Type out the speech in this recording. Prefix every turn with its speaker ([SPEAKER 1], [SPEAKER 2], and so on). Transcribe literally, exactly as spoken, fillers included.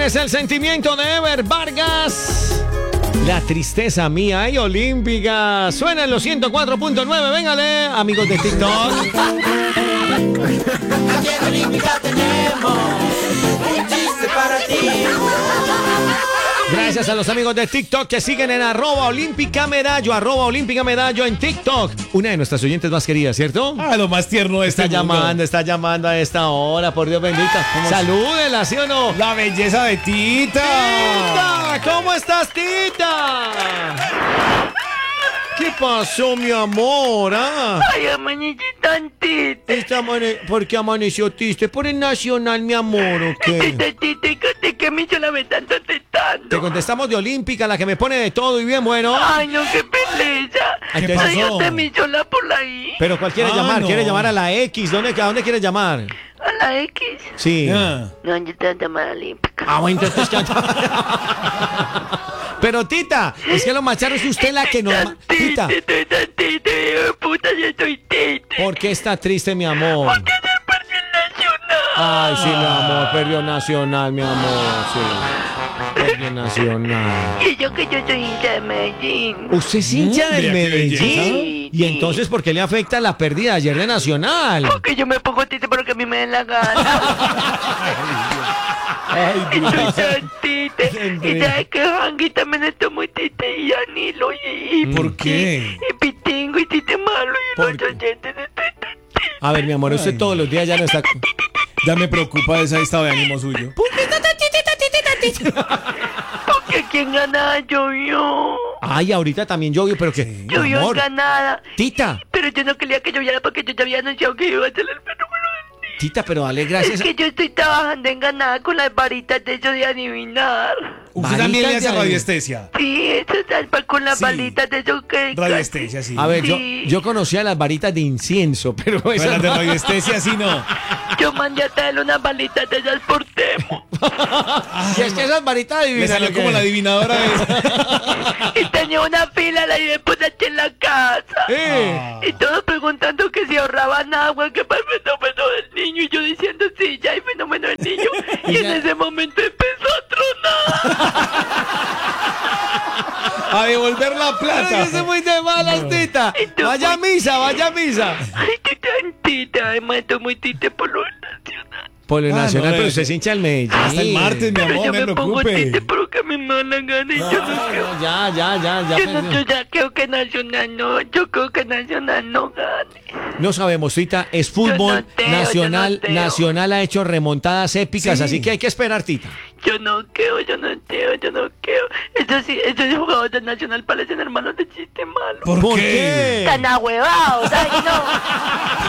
[SPEAKER 1] es el sentimiento de Ever Vargas. La tristeza mía y olímpica. Suena en los ciento cuatro punto nueve. Véngale, amigos de TikTok.
[SPEAKER 2] Aquí en Olímpica tenemos un chiste para ti.
[SPEAKER 1] Gracias a los amigos de TikTok que siguen en arroba olímpica medallo, arroba olímpica medallo en TikTok. Una de nuestras oyentes más queridas, ¿cierto?
[SPEAKER 3] Ah, lo más tierno de este
[SPEAKER 1] Está
[SPEAKER 3] mundo.
[SPEAKER 1] llamando, está llamando a esta hora, por Dios bendita. Salúdela, ¿sí o no?
[SPEAKER 3] La belleza de Tita.
[SPEAKER 1] ¡Tita! ¿Cómo estás, Tita? ¿Qué pasó, mi amor? ¿Ah?
[SPEAKER 4] Ay, amanecí tantito.
[SPEAKER 1] Esta amane- ¿Por qué amaneció triste? ¿Por el Nacional, mi amor, o qué?
[SPEAKER 4] Tita, tita, tita, que me hizo la vez tanto
[SPEAKER 1] Te
[SPEAKER 4] testando.
[SPEAKER 1] contestamos de Olímpica, la que me pone de todo y bien bueno.
[SPEAKER 4] Ay, no, qué belleza.
[SPEAKER 1] ¿Qué
[SPEAKER 3] pasó?
[SPEAKER 4] Ay, usted me hizo la por la I.
[SPEAKER 1] Pero ¿cuál quiere
[SPEAKER 3] Ah,
[SPEAKER 1] llamar?
[SPEAKER 3] no.
[SPEAKER 1] ¿Quiere llamar a la X? ¿Dónde, ¿A dónde quiere llamar?
[SPEAKER 4] A la X.
[SPEAKER 1] Sí.
[SPEAKER 3] Ah.
[SPEAKER 4] No, yo te voy a llamar a Olímpica.
[SPEAKER 1] Ah, bueno, entonces ya- Pero Tita, es que lo macharon, es usted la que no. Tita,
[SPEAKER 4] Estoy tantito, hijo de puta, yo estoy tita.
[SPEAKER 1] ¿por qué está triste, mi amor?
[SPEAKER 4] ¿Qué se perdió el Nacional?
[SPEAKER 1] Ay, sí, mi amor, perdió Nacional, mi amor, sí. Perdió Nacional.
[SPEAKER 4] Y yo que yo soy hincha de Medellín.
[SPEAKER 1] ¿Usted es hincha del
[SPEAKER 3] Vea qué belleza.
[SPEAKER 1] Medellín? ¿Y entonces por qué le afecta la pérdida de ayer de Nacional?
[SPEAKER 4] Porque yo me pongo triste porque a mí me den la gana.
[SPEAKER 3] Ay, Dios.
[SPEAKER 4] Estoy tan triste. Y sabes que Hangi también está muy triste. Y Danilo y, y
[SPEAKER 3] ¿Por qué?
[SPEAKER 4] Y Pitingo y Tite Malo y
[SPEAKER 1] ¿Por
[SPEAKER 4] los
[SPEAKER 1] qué?
[SPEAKER 4] oyentes estoy tan triste.
[SPEAKER 1] A ver, mi amor, usted
[SPEAKER 3] Ay.
[SPEAKER 1] todos los días ya no está...
[SPEAKER 3] Ya me preocupa ese estado de ánimo suyo.
[SPEAKER 4] Porque quién ganaba llovió.
[SPEAKER 1] Ay, ahorita también llovió, pero que... mi
[SPEAKER 4] Llovió en
[SPEAKER 1] amor,
[SPEAKER 4] Granada.
[SPEAKER 1] Tita,
[SPEAKER 4] Pero yo no quería que lloviera porque yo ya había anunciado que iba a ser el fenómeno del día.
[SPEAKER 1] Tita, pero dale
[SPEAKER 4] Es
[SPEAKER 1] gracias.
[SPEAKER 4] que yo estoy trabajando en Granada con las varitas de eso de adivinar.
[SPEAKER 3] Usted también le
[SPEAKER 1] Varitas
[SPEAKER 3] hace
[SPEAKER 1] de-
[SPEAKER 3] radiestesia.
[SPEAKER 4] Sí, eso salva con las
[SPEAKER 3] Sí.
[SPEAKER 4] balitas de eso que...
[SPEAKER 3] Radiestesia, sí.
[SPEAKER 1] A ver, yo,
[SPEAKER 4] Sí.
[SPEAKER 1] yo conocía las varitas de incienso, pero
[SPEAKER 3] Pero
[SPEAKER 1] esas
[SPEAKER 3] las de
[SPEAKER 1] no.
[SPEAKER 3] radiestesia sí no.
[SPEAKER 4] Yo mandé a traerle unas balitas de esas por Temo.
[SPEAKER 1] Y es que esas varitas
[SPEAKER 3] Le
[SPEAKER 1] adivinan
[SPEAKER 3] salió
[SPEAKER 1] lo
[SPEAKER 3] como
[SPEAKER 1] que-
[SPEAKER 3] la adivinadora de...
[SPEAKER 4] Y tenía una fila la y después aquí en la casa.
[SPEAKER 1] Eh,
[SPEAKER 3] Ah.
[SPEAKER 4] Y todos preguntando que si ahorraban agua, que para el fenómeno del niño. Y yo diciendo, sí, ya hay fenómeno del niño. Y,
[SPEAKER 1] Y
[SPEAKER 4] en
[SPEAKER 1] ya-
[SPEAKER 4] ese momento empezó a tronar.
[SPEAKER 3] A devolver la
[SPEAKER 1] pero
[SPEAKER 3] plata.
[SPEAKER 1] yo soy muy de malas, Tita.
[SPEAKER 4] Y tú
[SPEAKER 1] Vaya a
[SPEAKER 4] muy-
[SPEAKER 1] misa, vaya a misa.
[SPEAKER 4] Ay, qué tantita. Además, estoy muy triste por lo nacional.
[SPEAKER 1] Por el
[SPEAKER 3] Ah,
[SPEAKER 1] Nacional,
[SPEAKER 3] no,
[SPEAKER 1] pero
[SPEAKER 3] eh,
[SPEAKER 1] usted es hincha del Medellín.
[SPEAKER 3] Hasta el martes, mi
[SPEAKER 4] Pero
[SPEAKER 3] amor,
[SPEAKER 4] yo
[SPEAKER 3] me
[SPEAKER 4] me pongo triste
[SPEAKER 3] preocupe.
[SPEAKER 4] porque me mala gana y yo no creo.
[SPEAKER 1] No, ya, ya, ya, ya.
[SPEAKER 4] Yo, no,
[SPEAKER 1] perdió.
[SPEAKER 4] yo ya creo que Nacional no, yo creo que Nacional no gane.
[SPEAKER 1] No sabemos, Tita, es fútbol
[SPEAKER 4] Yo no teo,
[SPEAKER 1] nacional.
[SPEAKER 4] yo no teo.
[SPEAKER 1] Nacional ha hecho remontadas épicas,
[SPEAKER 3] Sí.
[SPEAKER 1] así que hay que esperar, Tita.
[SPEAKER 4] Yo no creo, yo no creo, yo no creo. Eso sí, esos jugadores del Nacional parecen hermanos de chiste malo.
[SPEAKER 3] ¿Por,
[SPEAKER 1] ¿Por
[SPEAKER 3] qué?
[SPEAKER 1] qué?
[SPEAKER 4] Tan ahuevados, ay no.